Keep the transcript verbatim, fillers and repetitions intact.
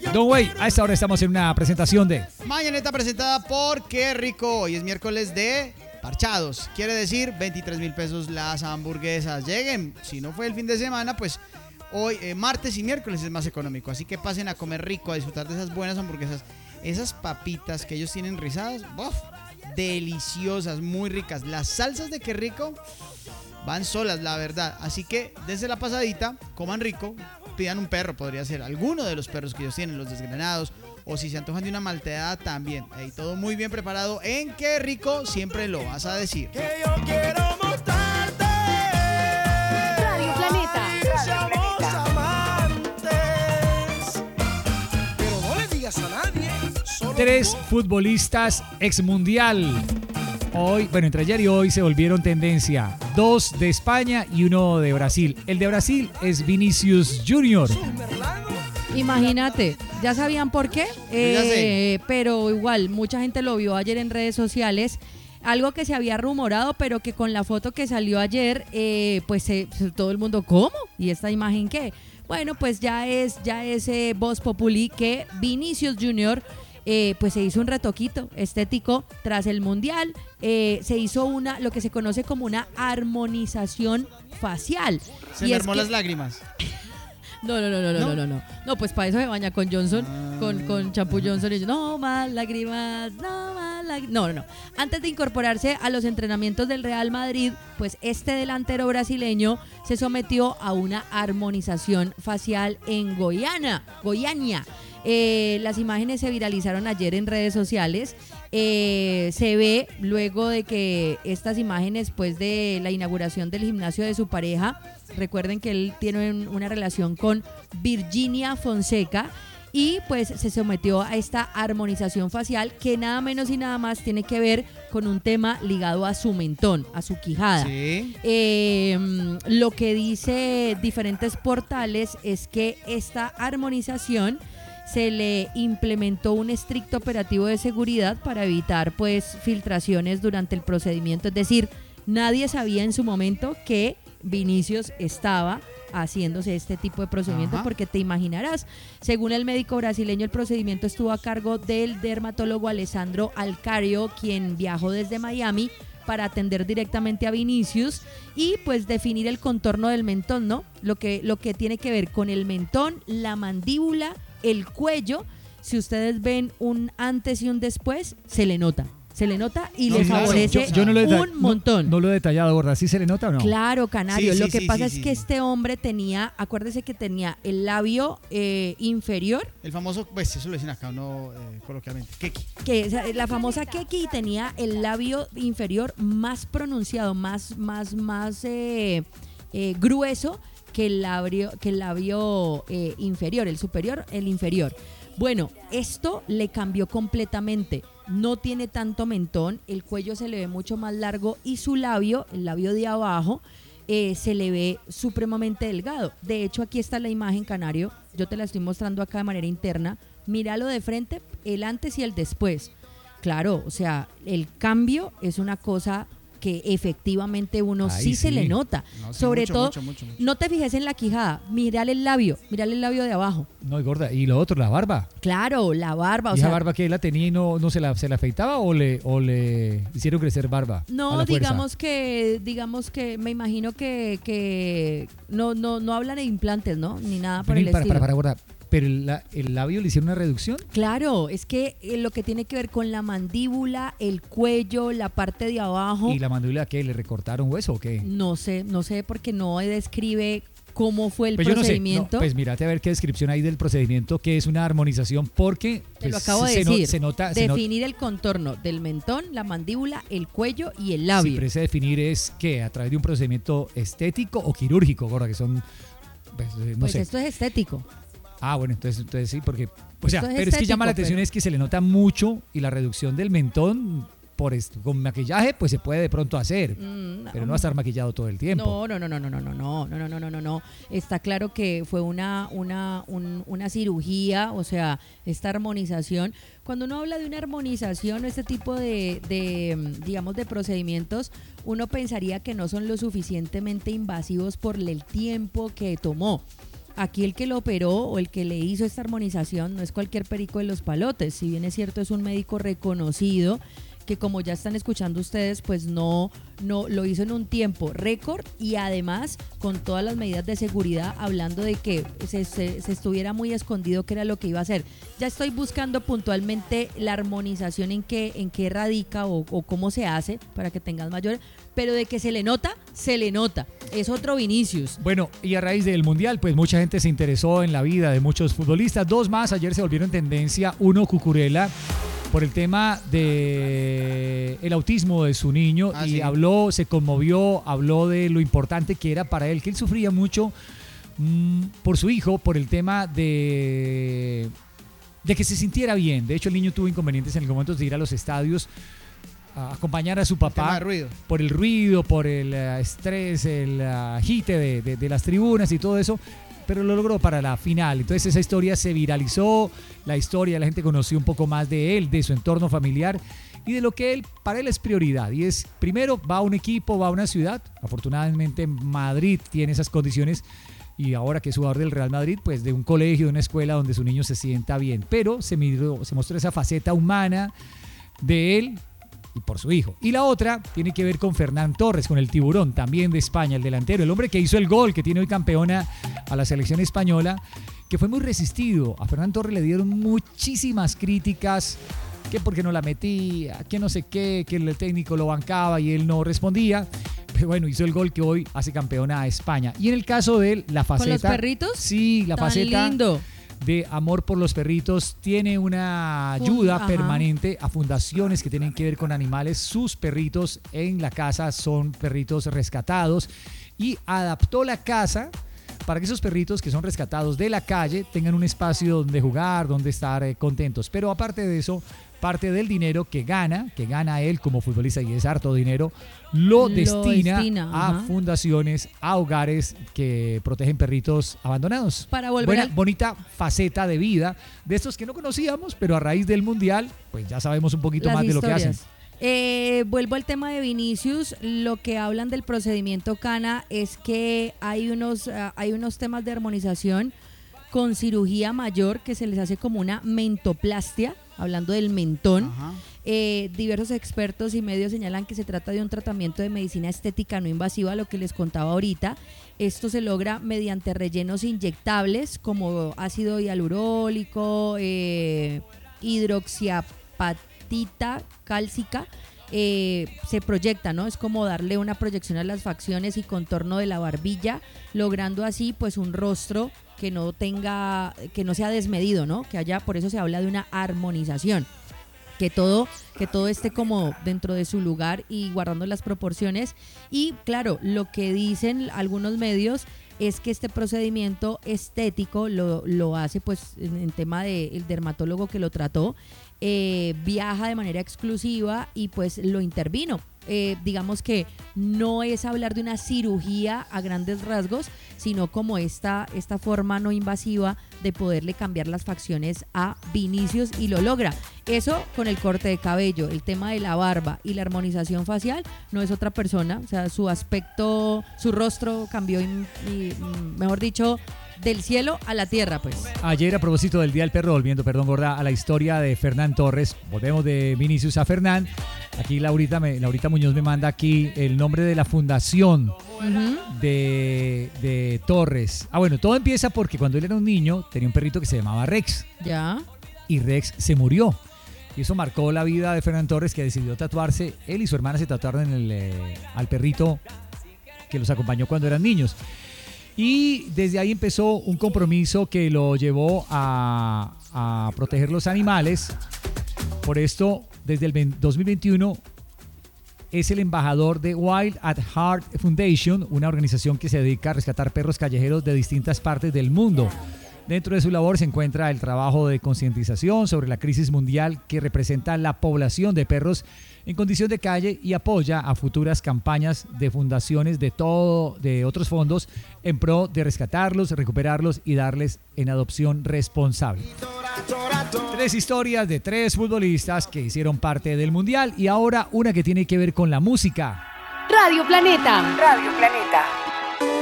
Don Way, a esta hora estamos en una presentación de Mañaneta presentada por Qué Rico. Hoy es miércoles de parchados. Quiere decir veintitrés mil pesos las hamburguesas. Lleguen. Si no fue el fin de semana, pues hoy, eh, martes y miércoles es más económico. Así que pasen a comer rico, a disfrutar de esas buenas hamburguesas. Esas papitas que ellos tienen rizadas, ¡bof! Deliciosas, muy ricas. Las salsas de Qué Rico van solas, la verdad. Así que desde la pasadita, coman rico, pidan un perro, podría ser alguno de los perros que ellos tienen, los desgranados, o si se antojan de una malteada también. Ahí todo muy bien preparado en Qué Rico, siempre lo vas a decir. Que yo quiero mostrarte Radio Planeta. somos amantes, pero no le digas a nadie. Solo tres tú. futbolistas exmundial. Hoy, bueno, entre ayer y hoy se volvieron tendencia. Dos de España y uno de Brasil. El de Brasil es Vinicius Junior. Imagínate, ¿ya sabían por qué? ya sé. Eh, pero igual, mucha gente lo vio ayer en redes sociales. Algo que se había rumorado, pero que con la foto que salió ayer, eh, pues eh, todo el mundo, ¿cómo? ¿Y esta imagen qué? Bueno, pues ya es, ya es eh, Voz Populi que Vinicius Junior Eh, pues se hizo un retoquito estético tras el Mundial, eh, se hizo una, lo que se conoce como una armonización facial. Se Y me es armó que- las lágrimas. No, no, no, no, no, ¿No? no, no, no. No, pues para eso se baña con Johnson, Ah. con, con champú Johnson. Y yo, no más lágrimas, no más lágrimas. No, no, no. Antes de incorporarse a los entrenamientos del Real Madrid, pues este delantero brasileño se sometió a una armonización facial en Goiânia, Goiânia. Eh, las imágenes se viralizaron ayer en redes sociales. Eh, se ve luego de que estas imágenes, pues de la inauguración del gimnasio de su pareja, recuerden que él tiene un- una relación con Virginia Fonseca, y pues se sometió a esta armonización facial que nada menos y nada más tiene que ver con un tema ligado a su mentón, a su quijada. Sí. Eh, lo que dice diferentes portales es que esta armonización se le implementó un estricto operativo de seguridad para evitar pues filtraciones durante el procedimiento. Es decir, nadie sabía en su momento que Vinicius estaba haciéndose este tipo de procedimiento. Ajá. Porque te imaginarás, según el médico brasileño, el procedimiento estuvo a cargo del dermatólogo Alessandro Alcario, quien viajó desde Miami para atender directamente a Vinicius y pues definir el contorno del mentón, ¿no? Lo que, lo que tiene que ver con el mentón, la mandíbula, el cuello. Si ustedes ven un antes y un después, se le nota. Se le nota y No, le claro. favorece Yo, yo no lo he deta- un montón. No, no lo he detallado, gorda. ¿Sí se le nota o no? Claro, Canario. Sí, sí, Lo que sí, pasa sí, es sí. que este hombre tenía, acuérdese que tenía el labio eh, inferior, El famoso, pues eso lo dicen acá, no eh, coloquialmente. Keki. que es la famosa keki, y tenía el labio inferior más pronunciado, más, más, más eh, eh, grueso que el labio, que el labio eh, inferior, el superior, el inferior. Bueno, esto le cambió completamente. No tiene tanto mentón, el cuello se le ve mucho más largo y su labio, el labio de abajo, eh, se le ve supremamente delgado. De hecho, aquí está la imagen, Canario. Yo te la estoy mostrando acá de manera interna. Míralo de frente, el antes y el después. Claro, o sea, el cambio es una cosa que efectivamente uno Ay, sí, se sí. le nota. No, sí, Sobre mucho, todo, mucho, mucho, mucho. no te fijes en la quijada, mírale el labio, mírale el labio de abajo. No, y gorda. Y lo otro, la barba. Claro, la barba, o ¿Y esa sea, barba que él la tenía y no, no se, la, se la afeitaba o le, o le hicieron crecer barba? a no, la fuerza? digamos que, digamos que, me imagino que, que no, no, no hablan de implantes, ¿no? Ni nada por Vení, el para, estilo. para, para, gorda. ¿Pero el, la- el labio le hicieron una reducción? Claro, es que eh, lo que tiene que ver con la mandíbula, el cuello, la parte de abajo, ¿Y la mandíbula qué? ¿Le recortaron hueso o qué? no sé, no sé porque no describe cómo fue el Pues yo no sé. procedimiento. No, pues mírate a ver qué descripción hay del procedimiento, que es una armonización, porque Te lo pues, acabo de se, no- decir. se nota... se nota- Definir el contorno del mentón, la mandíbula, el cuello y el Sí, labio. pero ese definir es que a través de un procedimiento estético o quirúrgico, gorda, que son... pues, eh, no pues sé. esto es estético. Ah, bueno, entonces, entonces sí, porque... O sea, Esto es pero es que llama la estético, atención pero- es que se le nota mucho y la reducción del mentón por esto, con maquillaje pues se puede de pronto hacer, Mm, pero no va a estar maquillado todo el tiempo. No, no, no, no, no, no, no, no, no, no, no, no, no, no. Está claro que fue una, una, un- una cirugía, o sea, esta armonización. Cuando uno habla de una armonización, este tipo de, de, mm, digamos, de procedimientos, uno pensaría que no son lo suficientemente invasivos por el tiempo que tomó. aquí el que lo operó o el que le hizo esta armonización no es cualquier perico de los palotes, si bien es cierto es un médico reconocido, que como ya están escuchando ustedes, pues no, no lo hizo en un tiempo récord y además con todas las medidas de seguridad, hablando de que se, se, se estuviera muy escondido qué era lo que iba a hacer. Ya estoy buscando puntualmente la armonización en qué, en qué radica o, o cómo se hace para que tengas mayor, pero de que se le nota, se le nota. Es otro Vinicius. Bueno, y a raíz del Mundial, pues mucha gente se interesó en la vida de muchos futbolistas. Dos más ayer se volvieron tendencia. Uno, Cucurella, por el tema de el autismo de su niño, ah, y sí. habló, se conmovió, habló de lo importante que era para él, que él sufría mucho mmm, por su hijo, por el tema de, de que se sintiera bien. De hecho, el niño tuvo inconvenientes en el momento de ir a los estadios a acompañar a su papá el ruido. por el ruido, por el uh, estrés, el uh, agite de, de, de las tribunas y todo eso, pero lo logró para la final. Entonces esa historia se viralizó, la historia, la gente conoció un poco más de él, de su entorno familiar y de lo que él, para él es prioridad. Y es, primero, va a un equipo, va a una ciudad. Afortunadamente Madrid tiene esas condiciones y ahora que es jugador del Real Madrid, pues de un colegio, de una escuela donde su niño se sienta bien. Pero se, miró, se mostró esa faceta humana de él y por su hijo. Y la otra tiene que ver con Fernán Torres, con el tiburón, también de España, el delantero, el hombre que hizo el gol, que tiene hoy campeona a la selección española, que fue muy resistido. A Fernán Torres le dieron muchísimas críticas, que porque no la metía, que no sé qué, que el técnico lo bancaba y él no respondía. Pero bueno, hizo el gol que hoy hace campeona a España. Y en el caso de él, la faceta... ¿Con los perritos? Sí, la Tan faceta... lindo. de amor por los perritos, tiene una ayuda Ajá. permanente a fundaciones que tienen que ver con animales. Sus perritos en la casa son perritos rescatados y adaptó la casa para que esos perritos que son rescatados de la calle tengan un espacio donde jugar, donde estar eh, contentos. Pero aparte de eso, parte del dinero que gana, que gana él como futbolista, y es harto dinero, lo, Lo destina, destina, a ajá. fundaciones, a hogares que protegen perritos abandonados. Para volver Buena, al- bonita faceta de vida de estos que no conocíamos, pero a raíz del Mundial, pues ya sabemos un poquito Las más de lo que hacen. historias. Eh, vuelvo al tema de Vinicius. Lo que hablan del procedimiento Cana es que hay unos, uh, hay unos temas de armonización con cirugía mayor que se les hace como una mentoplastia, hablando del mentón. Ajá. Eh, diversos expertos y medios señalan que se trata de un tratamiento de medicina estética no invasiva, lo que les contaba ahorita. Esto se logra mediante rellenos inyectables como ácido hialurónico, eh, hidroxiapatita cálcica. Eh, se proyecta, ¿no? Es como darle una proyección a las facciones y contorno de la barbilla, logrando así pues un rostro que no tenga, que no sea desmedido, ¿no? Que haya, por eso se habla de una armonización. Que todo, que todo esté como dentro de su lugar y guardando las proporciones. Y claro, lo que dicen algunos medios es que este procedimiento estético lo, lo hace pues en, en tema del dermatólogo que lo trató, eh, viaja de manera exclusiva y pues lo intervino. Eh, digamos que no es hablar de una cirugía a grandes rasgos, sino como esta, esta forma no invasiva de poderle cambiar las facciones a Vinicius, y lo logra. Eso con el corte de cabello, el tema de la barba y la armonización facial, no es otra persona. O sea, su aspecto, su rostro cambió, y, y, mejor dicho, del cielo a la tierra, pues. Ayer, a propósito del Día del Perro, volviendo, perdón, gorda, a la historia de Fernán Torres, volvemos de Vinicius a Fernán. Aquí Laurita, me, Laurita Muñoz me manda aquí el nombre de la fundación Uh-huh. de, de Torres. Ah, bueno, todo empieza porque cuando él era un niño tenía un perrito que se llamaba Rex, Ya. y Rex se murió. Y eso marcó la vida de Fernán Torres, que decidió tatuarse. Él y su hermana se tatuaron en el, eh, al perrito que los acompañó cuando eran niños. Y desde ahí empezó un compromiso que lo llevó a, a proteger los animales. Por esto, desde el dos mil veintiuno, es el embajador de Wild at Heart Foundation, una organización que se dedica a rescatar perros callejeros de distintas partes del mundo. Dentro de su labor se encuentra el trabajo de concientización sobre la crisis mundial que representa la población de perros en condición de calle, y apoya a futuras campañas de fundaciones de todo, de otros fondos en pro de rescatarlos, recuperarlos y darles en adopción responsable. Tres historias de tres futbolistas que hicieron parte del mundial, y ahora una que tiene que ver con la música. Radio Planeta. Radio Planeta.